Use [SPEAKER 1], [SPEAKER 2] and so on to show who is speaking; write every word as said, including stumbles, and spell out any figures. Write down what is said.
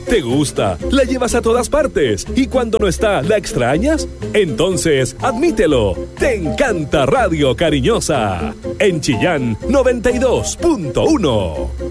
[SPEAKER 1] ¿Te gusta? ¿La llevas a todas partes? ¿Y cuando no está, la extrañas? Entonces, admítelo. Te encanta Radio Cariñosa. En Chillán, noventa y dos punto uno.